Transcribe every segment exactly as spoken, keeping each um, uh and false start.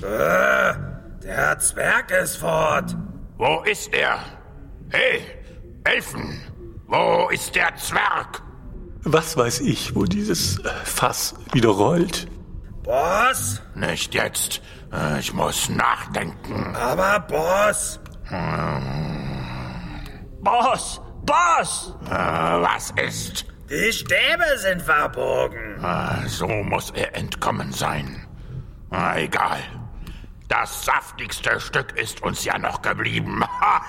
Äh, der Zwerg ist fort. Wo ist er? Hey, Elfen, wo ist der Zwerg? Was weiß ich, wo dieses Fass wieder rollt? Boss? Nicht jetzt. Ich muss nachdenken. Aber Boss? Hm. Boss! Boss! Äh, was ist? Die Stäbe sind verbogen. Äh, so muss er entkommen sein. Na, egal. Das saftigste Stück ist uns ja noch geblieben.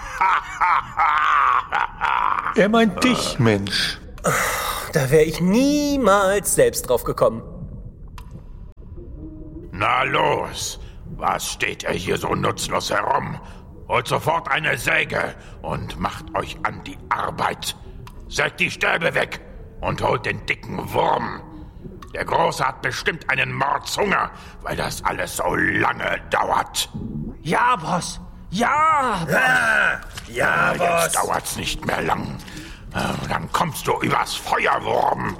Er meint dich, Mensch. Da wäre ich niemals selbst drauf gekommen. Na los, was steht ihr hier so nutzlos herum? Holt sofort eine Säge und macht euch an die Arbeit. Sägt die Stäbe weg und holt den dicken Wurm. Der Große hat bestimmt einen Mordshunger, weil das alles so lange dauert. Ja, Boss! Ja, Boss! Ja, ja, Äh, Boss. Jetzt dauert's nicht mehr lang. Äh, Dann kommst du übers Feuerwurm.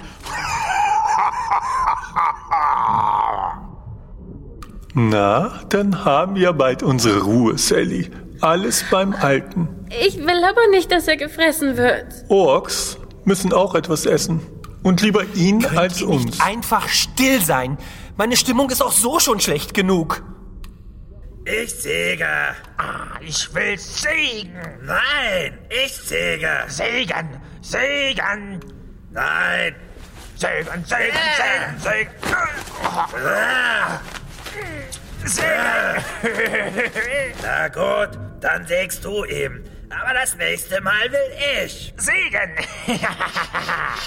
Na, dann haben wir bald unsere Ruhe, Sally. Alles beim Alten. Ich will aber nicht, dass er gefressen wird. Orks müssen auch etwas essen. Und lieber ihn Könnt als ihr nicht uns. einfach still sein? Meine Stimmung ist auch so schon schlecht genug. Ich säge. Ah, ich will sägen. Nein, ich säge. Sägen, sägen, Nein. sägen, sägen, sägen, sägen. Ah, na gut, dann sägst du ihm. Aber das nächste Mal will ich. Sägen.